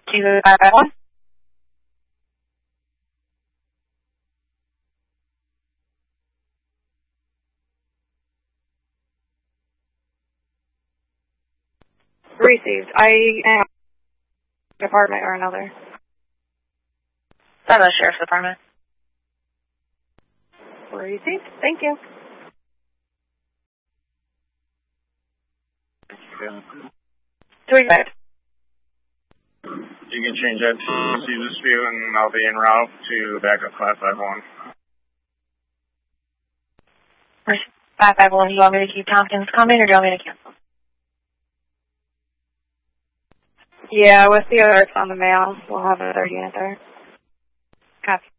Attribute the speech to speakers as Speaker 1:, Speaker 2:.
Speaker 1: 551.
Speaker 2: Received. I am department or another.
Speaker 1: That's the Sheriff's Department.
Speaker 2: Received. Thank you.
Speaker 3: Yeah.
Speaker 1: 35.
Speaker 3: You can change that to receive this view, and I'll be en route to backup 551.
Speaker 1: 551, do you want me to keep Tompkins coming or do you want me to cancel?
Speaker 2: Yeah, with the alerts on the mail, we'll have another unit there.
Speaker 1: Copy.